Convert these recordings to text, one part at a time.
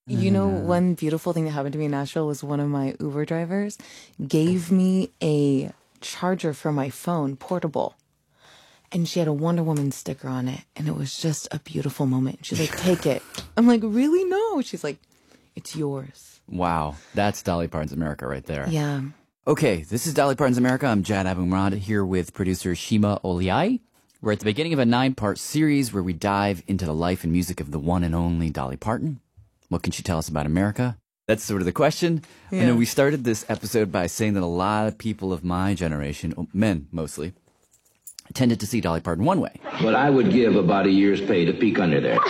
You know, one beautiful thing that happened to me in Nashville was one of my Uber drivers gave me a charger for my phone, portable. And she had a Wonder Woman sticker on it. And it was just a beautiful moment. She's like, take it. I'm like, really? No. She's like, it's yours. Wow. That's Dolly Parton's America right there. Yeah. Okay, this is Dolly Parton's America. I'm Jad Abumrad here with producer Shima Oliai. We're at the beginning of a 9-part series where we dive into the life and music of the one and only Dolly Parton. What can she tell us about America? That's sort of the question. Yeah. I know we started this episode by saying that a lot of people of my generation, men mostly, tended to see Dolly Parton one way. But I would give about a year's pay to peek under there.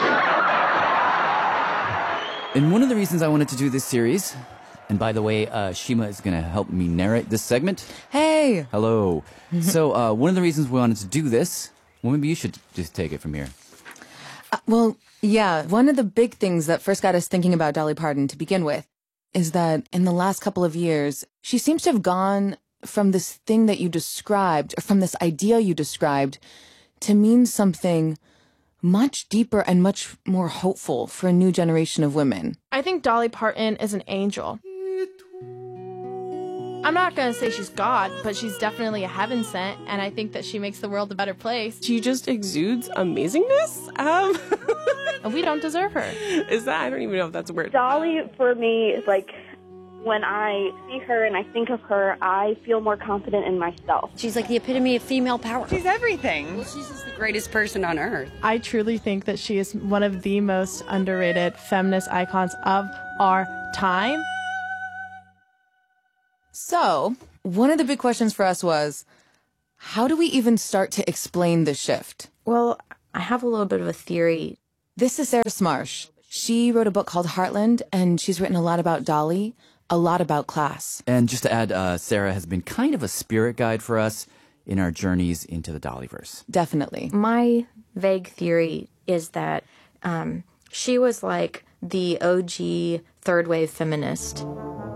And one of the reasons I wanted to do this series, and by the way, Shima is going to help me narrate this segment. Hey. Hello. So one of the reasons we wanted to do this, well, maybe you should just take it from here. Well, yeah, one of the big things that first got us thinking about Dolly Parton to begin with is that in the last couple of years, she seems to have gone from this thing that you described, or from this idea you described, to mean something much deeper and much more hopeful for a new generation of women. I think Dolly Parton is an angel. I'm not going to say she's God, but she's definitely a heaven sent, and I think that she makes the world a better place. She just exudes amazingness. And we don't deserve her. Is that? I don't even know if that's a word. Dolly, for me, is like, when I see her and I think of her, I feel more confident in myself. She's like the epitome of female power. She's everything. Well, she's just the greatest person on earth. I truly think that she is one of the most underrated feminist icons of our time. So, one of the big questions for us was, how do we even start to explain the shift? Well, I have a little bit of a theory. This is Sarah Smarsh. She wrote a book called Heartland, and she's written a lot about Dolly, a lot about class. And just to add, Sarah has been kind of a spirit guide for us in our journeys into the Dollyverse. Definitely. My vague theory is that she was like the OG third wave feminist.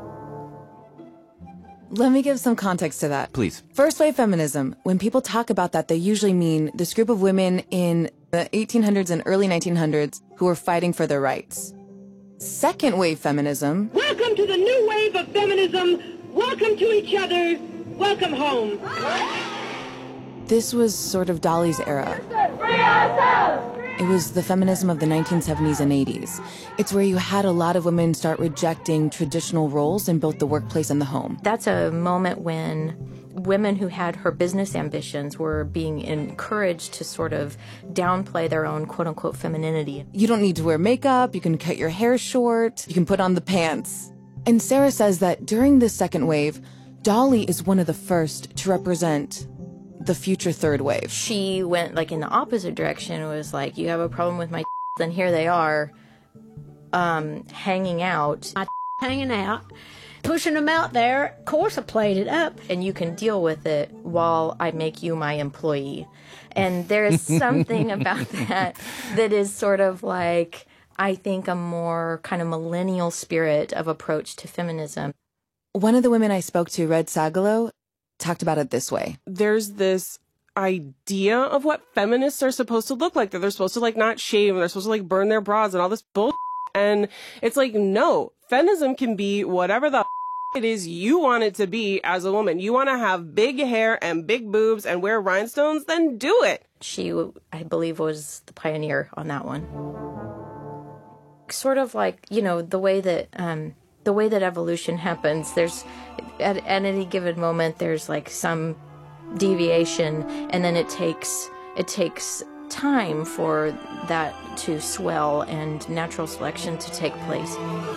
Let me give some context to that. Please. First wave feminism, when people talk about that, they usually mean this group of women in the 1800s and early 1900s who were fighting for their rights. Second wave feminism. Welcome to the new wave of feminism. Welcome to each other. Welcome home. This was sort of Dolly's era. It was the feminism of the 1970s and 80s. It's where you had a lot of women start rejecting traditional roles in both the workplace and the home. That's a moment when women who had her business ambitions were being encouraged to sort of downplay their own quote-unquote femininity. You don't need to wear makeup, you can cut your hair short, you can put on the pants. And Sarah says that during this second wave, Dolly is one of the first to represent the future third wave. She went like in the opposite direction. It was like, you have a problem with my then here they are hanging out. Hanging out, pushing them out there. Of course I played it up. And you can deal with it while I make you my employee. And there is something about that is sort of like, I think, a more kind of millennial spirit of approach to feminism. One of the women I spoke to, Red Sagalo, talked about it this way. There's this idea of what feminists are supposed to look like. That they're supposed to like not shave and they're supposed to like burn their bras and all this bullshit. And it's like, no, feminism can be whatever the it is you want it to be as a woman. You want to have big hair and big boobs and wear rhinestones, then do it. She, I believe, was the pioneer on that one. Sort of like, you know, the way that evolution happens, there's at any given moment there's like some deviation, and then it takes time for that to swell and natural selection to take place.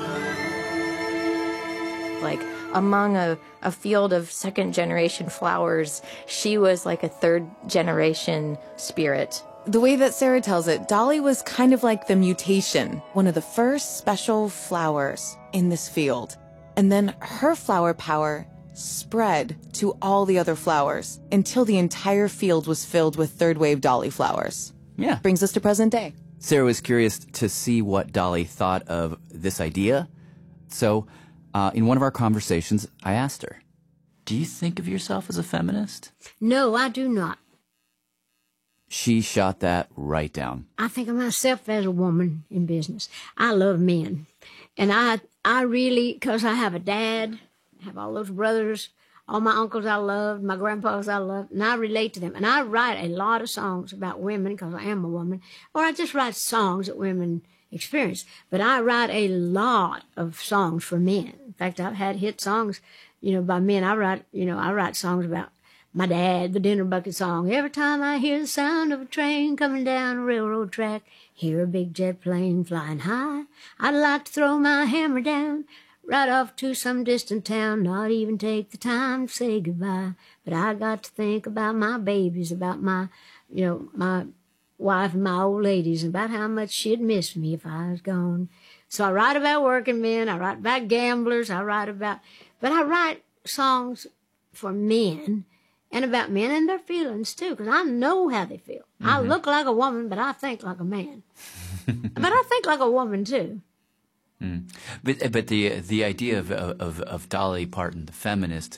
Like among a field of second generation flowers, she was like a third generation spirit. The way that Sarah tells it, Dolly was kind of like the mutation, one of the first special flowers in this field. And then her flower power spread to all the other flowers until the entire field was filled with third wave Dolly flowers. Yeah. Brings us to present day. Sarah was curious to see what Dolly thought of this idea. So in one of our conversations, I asked her, do you think of yourself as a feminist? No, I do not. She shot that right down. I think of myself as a woman in business. I love men. And I really, because I have a dad, have all those brothers, all my uncles I love, my grandpas I love, and I relate to them. And I write a lot of songs about women because I am a woman, or I just write songs that women experience. But I write a lot of songs for men. In fact, I've had hit songs, by men. I write songs about my dad, the dinner bucket song. Every time I hear the sound of a train coming down a railroad track, hear a big jet plane flying high, I'd like to throw my hammer down, right off to some distant town, not even take the time to say goodbye. But I got to think about my babies, about my wife and my old ladies, about how much she'd miss me if I was gone. So I write about working men, I write about gamblers, but I write songs for men and about men and their feelings too, because I know how they feel. Mm-hmm. I look like a woman, but I think like a man. But I think like a woman too. Mm. But the idea of Dolly Parton, the feminist,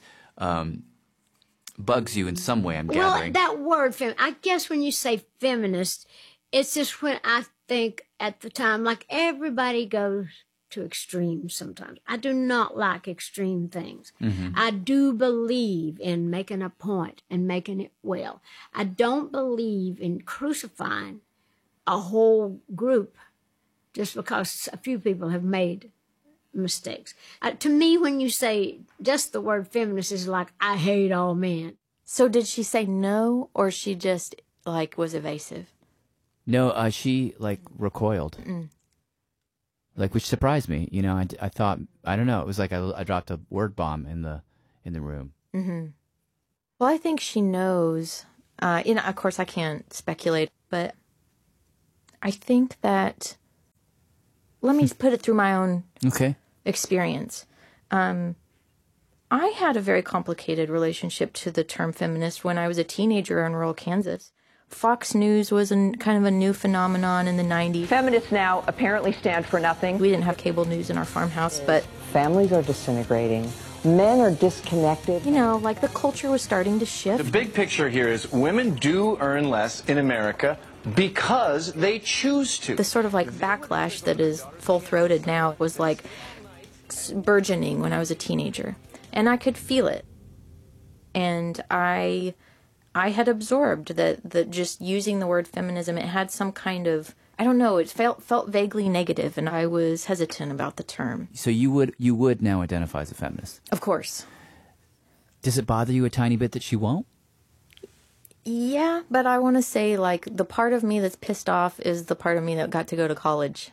bugs you in some way, I'm gathering. Well, that word, I guess when you say feminist, it's just when I think at the time, like everybody goes to extremes sometimes. I do not like extreme things. Mm-hmm. I do believe in making a point and making it well. I don't believe in crucifying a whole group just because a few people have made mistakes. To me, when you say just the word feminist is like, I hate all men. So did she say no, or she just, was evasive? No, she, recoiled. Mm. Which surprised me. I thought, I don't know, it was like I dropped a word bomb in the room. Mm-hmm. Well, I think she knows. Of course, I can't speculate, but I think that... Let me put it through my own experience. I had a very complicated relationship to the term feminist when I was a teenager in rural Kansas. Fox News was kind of a new phenomenon in the 90s. Feminists now apparently stand for nothing. We didn't have cable news in our farmhouse, but... Families are disintegrating. Men are disconnected. The culture was starting to shift. The big picture here is women do earn less in America because they choose to. The sort of backlash that is full-throated now was burgeoning when I was a teenager. And I could feel it. And I had absorbed that just using the word feminism, it had some kind of, I don't know, it felt vaguely negative, and I was hesitant about the term. So you would now identify as a feminist? Of course. Does it bother you a tiny bit that she won't? Yeah, but I want to say, the part of me that's pissed off is the part of me that got to go to college.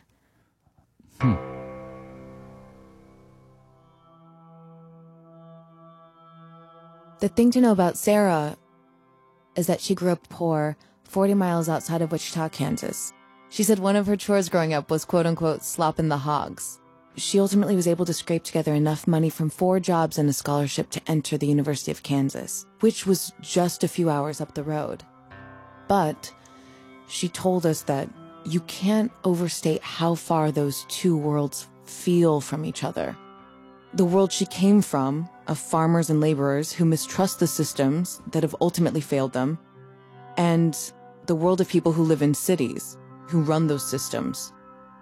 The thing to know about Sarah is that she grew up poor, 40 miles outside of Wichita, Kansas. She said one of her chores growing up was quote-unquote slopping the hogs. She ultimately was able to scrape together enough money from 4 jobs and a scholarship to enter the University of Kansas, which was just a few hours up the road. But she told us that you can't overstate how far those two worlds feel from each other. The world she came from, of farmers and laborers who mistrust the systems that have ultimately failed them, and the world of people who live in cities, who run those systems.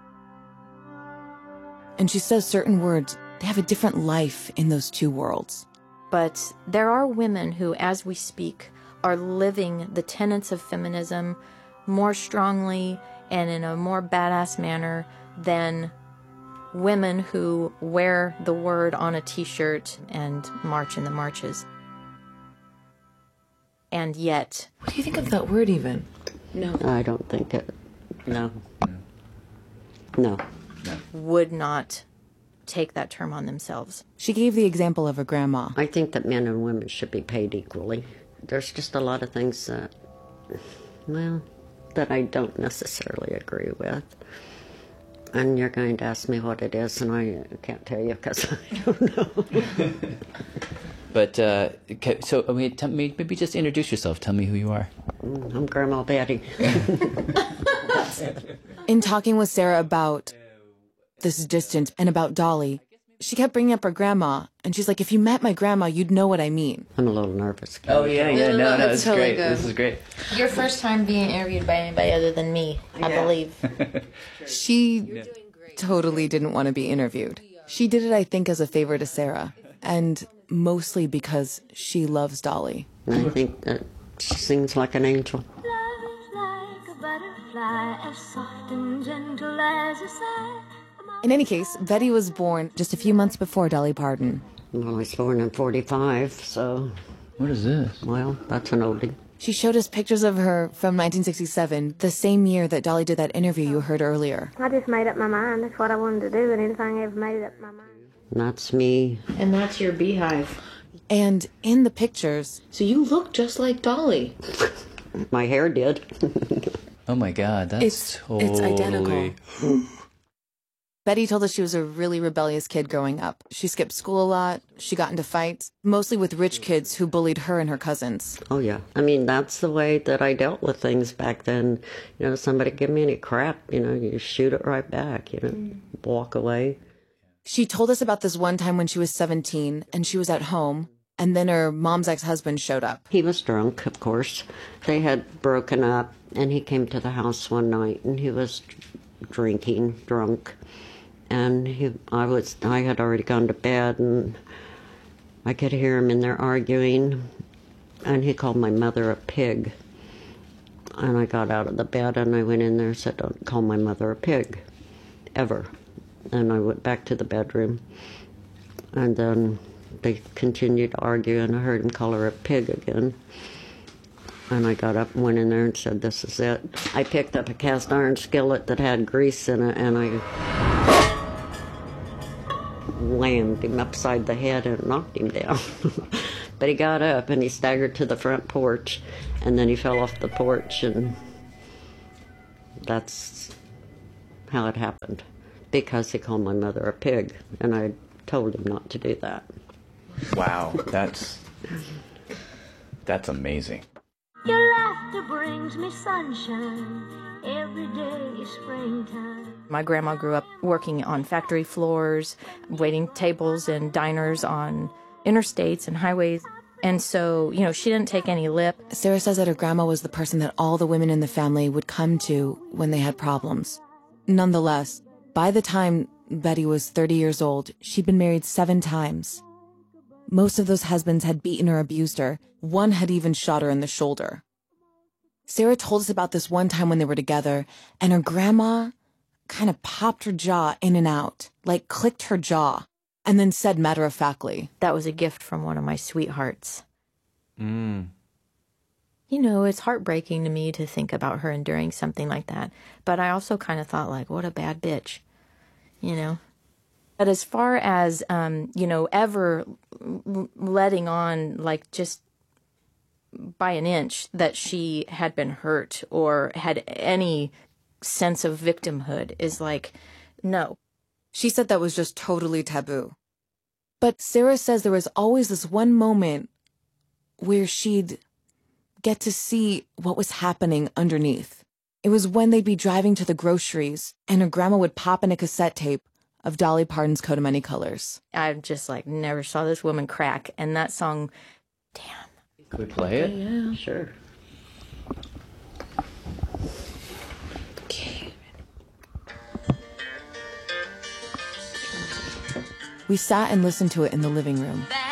And she says certain words, they have a different life in those two worlds. But there are women who, as we speak, are living the tenets of feminism more strongly and in a more badass manner than women who wear the word on a t-shirt and march in the marches. And yet... What do you think of that word even? No. I don't think it... No. No. Would not take that term on themselves. She gave the example of her grandma. I think that men and women should be paid equally. There's just a lot of things that, that I don't necessarily agree with. And you're going to ask me what it is, and I can't tell you because I don't know. But, so, maybe just introduce yourself. Tell me who you are. I'm Grandma Betty. In talking with Sarah about this distance and about Dolly, she kept bringing up her grandma, and she's like, if you met my grandma, you'd know what I mean. I'm a little nervous. Oh, yeah, no, it's totally great. Good. This is great. Your first time being interviewed by anybody other than me, I believe. She totally didn't want to be interviewed. She did it, I think, as a favor to Sarah, and mostly because she loves Dolly. I think that she sings like an angel. In any case, Betty was born just a few months before Dolly Parton. Well, I was born in 45, so... What is this? Well, that's an oldie. She showed us pictures of her from 1967, the same year that Dolly did that interview you heard earlier. I just made up my mind. That's what I wanted to do, and anything I ever made up my mind. And that's me. And that's your beehive. And in the pictures... So you look just like Dolly. My hair did. Oh my God, that's It's identical. Betty told us she was a really rebellious kid growing up. She skipped school a lot. She got into fights, mostly with rich kids who bullied her and her cousins. Oh, yeah. I mean, that's the way that I dealt with things back then. You know, somebody give me any crap, you know, you shoot it right back, you know, walk away. She told us about this one time when she was 17 and she was at home, and then her mom's ex-husband showed up. He was drunk, of course. They had broken up, and he came to the house one night, and he was drinking, drunk. And I had already gone to bed, and I could hear him in there arguing, and he called my mother a pig. And I got out of the bed, and I went in there and said, "Don't call my mother a pig, ever." And I went back to the bedroom, and then they continued to argue, and I heard him call her a pig again. And I got up and went in there and said, "This is it." I picked up a cast iron skillet that had grease in it, and I whammed him upside the head and knocked him down. But he got up and he staggered to the front porch, and then he fell off the porch, and that's how it happened. Because he called my mother a pig, and I told him not to do that. Wow, that's amazing. Your laughter brings me sunshine. Every day is springtime. My grandma grew up working on factory floors, waiting tables in diners on interstates and highways. And so, you know, she didn't take any lip. Sarah says that her grandma was the person that all the women in the family would come to when they had problems. Nonetheless, by the time Betty was 30 years old, she'd been married 7 times. Most of those husbands had beaten or abused her. One had even shot her in the shoulder. Sarah told us about this one time when they were together, and her grandma kind of popped her jaw in and out, like clicked her jaw, and then said matter-of-factly, "That was a gift from one of my sweethearts." Mm. You know, it's heartbreaking to me to think about her enduring something like that. But I also kind of thought, like, what a bad bitch, you know? But as far as, you know, ever letting on, like, just by an inch that she had been hurt or had any sense of victimhood is like, no. She said that was just totally taboo. But Sarah says there was always this one moment where she'd get to see what was happening underneath. It was when they'd be driving to the groceries and her grandma would pop in a cassette tape of Dolly Parton's Coat of Many Colors. I just like never saw this woman crack. And that song, damn. Could we play it? Yeah, sure. Okay. We sat and listened to it in the living room.